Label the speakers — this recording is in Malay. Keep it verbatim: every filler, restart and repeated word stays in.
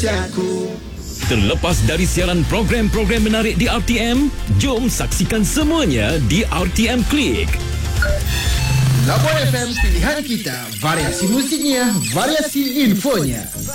Speaker 1: Terlepas dari siaran program-program menarik di R T M, jom saksikan semuanya di R T M Click.
Speaker 2: Labuan F M, pilihan kita. Variasi musiknya, variasi infonya.